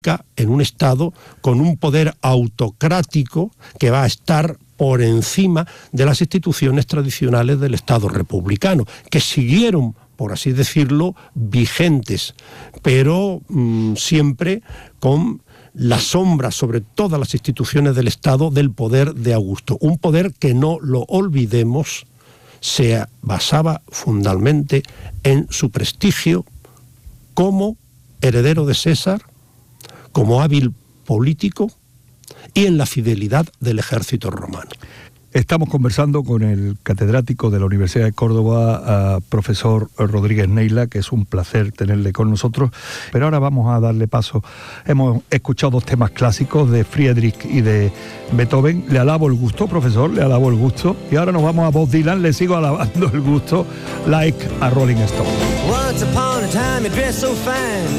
en un Estado con un poder autocrático que va a estar por encima de las instituciones tradicionales del Estado republicano, que siguieron, por así decirlo, vigentes, pero siempre con la sombra sobre todas las instituciones del Estado del poder de Augusto. Un poder que, no lo olvidemos, se basaba fundamentalmente en su prestigio como heredero de César, como hábil político y en la fidelidad del ejército romano. Estamos conversando con el catedrático de la Universidad de Córdoba, profesor Rodríguez Neila, que es un placer tenerle con nosotros, pero ahora vamos a darle paso. Hemos escuchado dos temas clásicos de Friedrich y de Beethoven. Le alabo el gusto, profesor, le alabo el gusto, y ahora nos vamos a Bob Dylan, le sigo alabando el gusto, Like a Rolling Stone. Once upon a time you dressed so fine.